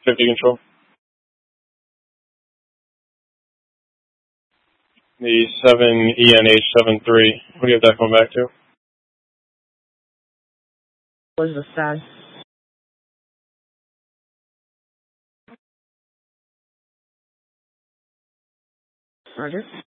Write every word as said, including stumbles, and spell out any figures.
fifty control. The seven E N H seven three. What do you have that going back to? What's the size? Roger.